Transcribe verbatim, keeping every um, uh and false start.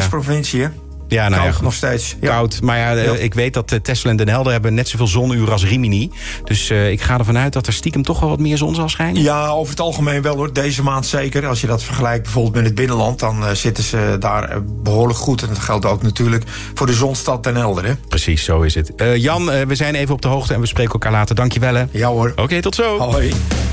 provincie, hè? Ja, nou koud ja, nog steeds. Ja. Koud, maar ja, ja, ik weet dat Texel en Den Helder hebben net zoveel zonuren als Rimini. Dus uh, ik ga ervan uit dat er stiekem toch wel wat meer zon zal schijnen. Ja, over het algemeen wel hoor. Deze maand zeker. Als je dat vergelijkt bijvoorbeeld met het binnenland, dan uh, zitten ze daar uh, behoorlijk goed. En dat geldt ook natuurlijk voor de zonstad Den Helder, hè? Precies, zo is het. Uh, Jan, uh, we zijn even op de hoogte en we spreken elkaar later. Dank je wel, hè? Ja hoor. Oké, okay, tot zo. Hoi.